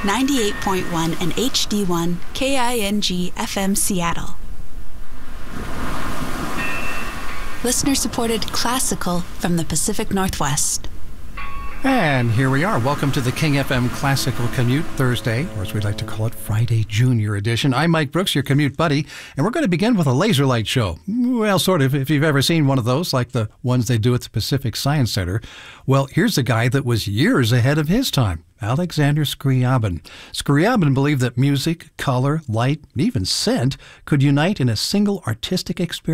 98.1 and HD1 KING FM Seattle. Listener-supported classical from the Pacific Northwest. And here we are. Welcome to the King FM Classical Commute Thursday, or as we'd like to call it, Friday Junior Edition. I'm Mike Brooks, your commute buddy, and we're going to begin with a laser light show. Well, sort of, if you've ever seen one of those, like the ones they do at the Pacific Science Center. Well, here's a guy that was years ahead of his time, Alexander Scriabin. Scriabin believed that music, color, light, and even scent could unite in a single artistic experience.